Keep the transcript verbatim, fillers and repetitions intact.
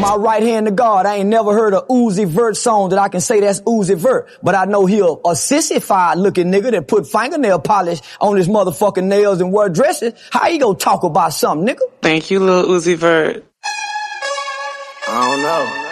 My right hand to God, I ain't never heard a Uzi Vert song that I can say that's Uzi Vert. But I know he a, a sissified looking nigga that put fingernail polish on his motherfucking nails and wear dresses. How you gonna talk about something, nigga? Thank you, Lil Uzi Vert. I don't know.